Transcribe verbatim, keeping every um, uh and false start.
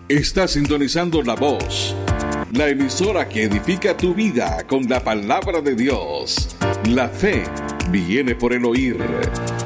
Está sintonizando La Voz, la emisora que edifica tu vida con la palabra de Dios. La fe viene por el oír